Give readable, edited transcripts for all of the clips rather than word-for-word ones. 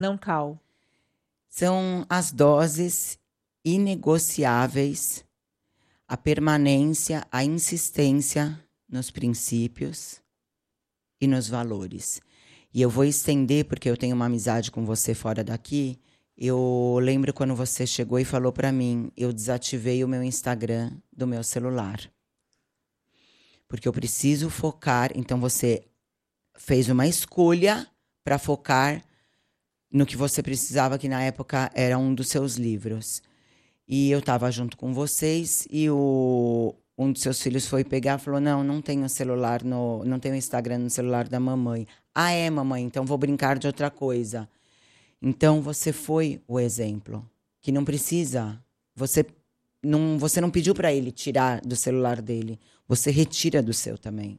Não, Cal. São as doses inegociáveis, a permanência, a insistência nos princípios e nos valores. E eu vou estender, porque eu tenho uma amizade com você fora daqui. Eu lembro quando você chegou e falou para mim, eu desativei o meu Instagram do meu celular. Porque eu preciso focar. Então você fez uma escolha para focar no que você precisava, que na época era um dos seus livros. E eu estava junto com vocês e um dos seus filhos foi pegar e falou, não tenho celular, não tenho Instagram no celular da mamãe. Ah, é, mamãe, então vou brincar de outra coisa. Então você foi o exemplo, que não precisa, você não pediu para ele tirar do celular dele, você retira do seu também.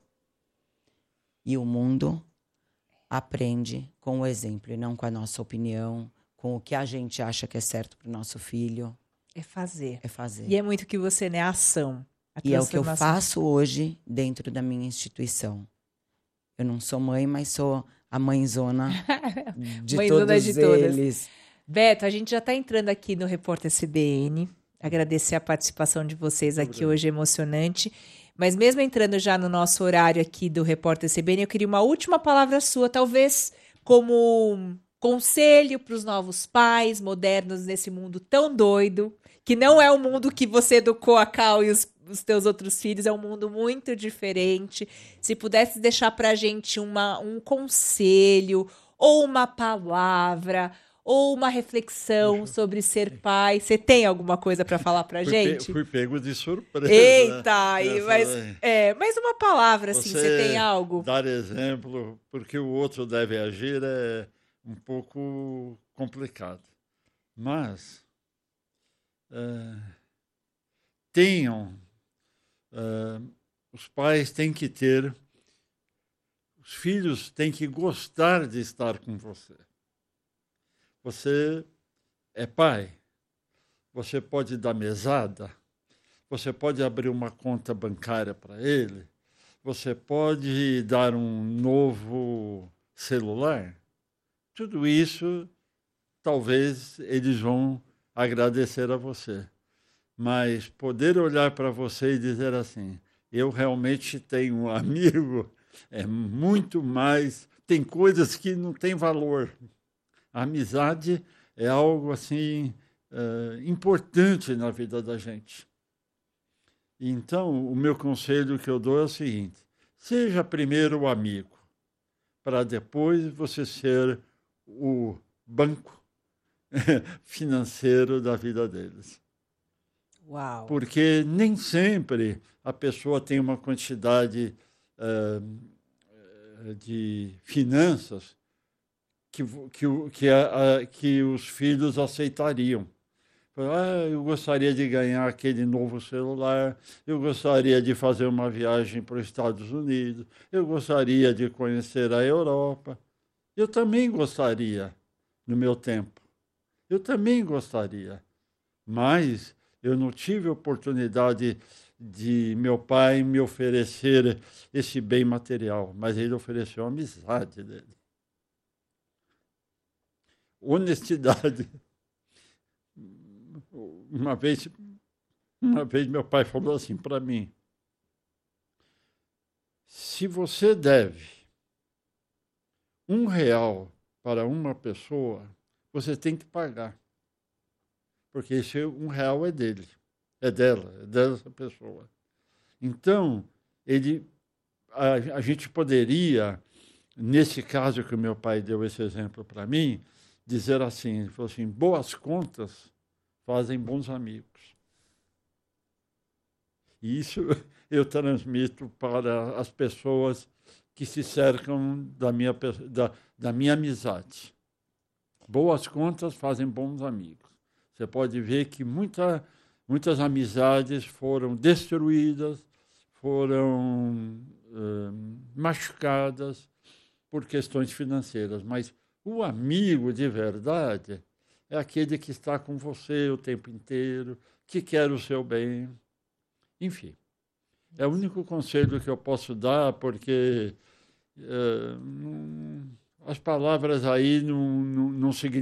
E o mundo aprende com o exemplo e não com a nossa opinião, com o que a gente acha que é certo para o nosso filho. É fazer. É fazer. E é muito que você, né? A ação. E é o que eu faço hoje dentro da minha instituição. Eu não sou mãe, mas sou a mãezona de mãezona todos de eles. Todas. Beto, a gente já está entrando aqui no Repórter CBN. Agradecer a participação de vocês aqui hoje, emocionante. Mas mesmo entrando já no nosso horário aqui do Repórter CBN, eu queria uma última palavra sua, talvez como conselho para os novos pais modernos nesse mundo tão doido, que não é o mundo que você educou a Cal e os teus outros filhos, é um mundo muito diferente. Se pudesse deixar para a gente um conselho, ou uma palavra, ou uma reflexão sobre ser pai. Você tem alguma coisa para falar para a gente? Fui pego de surpresa. Eita! Mas uma palavra, assim, você tem algo? Dar exemplo, porque o outro deve agir, é um pouco complicado. Mas os pais têm que ter, os filhos têm que gostar de estar com você. Você é pai, você pode dar mesada, você pode abrir uma conta bancária para ele, você pode dar um novo celular. Tudo isso, talvez eles vão agradecer a você. Mas poder olhar para você e dizer assim, eu realmente tenho um amigo, é muito mais, tem coisas que não têm valor. A amizade é algo assim importante na vida da gente. Então, o meu conselho que eu dou é o seguinte, seja primeiro o amigo, para depois você ser o banco financeiro da vida deles. Uau. Porque nem sempre a pessoa tem uma quantidade de finanças que os filhos aceitariam. Eu gostaria de ganhar aquele novo celular, eu gostaria de fazer uma viagem para os Estados Unidos, eu gostaria de conhecer a Europa. Eu também gostaria, no meu tempo. Eu também gostaria. Mas eu não tive oportunidade de meu pai me oferecer esse bem material, mas ele ofereceu a amizade dele. Honestidade. Uma vez meu pai falou assim para mim, se você deve R$1 para uma pessoa, você tem que pagar. Porque esse R$1 é dele, é dessa pessoa. Então, a gente poderia, nesse caso que o meu pai deu esse exemplo para mim, dizer assim, ele falou assim, boas contas fazem bons amigos. E isso eu transmito para as pessoas que se cercam da minha amizade. Boas contas fazem bons amigos. Você pode ver que muitas amizades foram destruídas, foram machucadas por questões financeiras, mas o amigo de verdade é aquele que está com você o tempo inteiro, que quer o seu bem. Enfim, é o único conselho que eu posso dar, porque As palavras aí não significam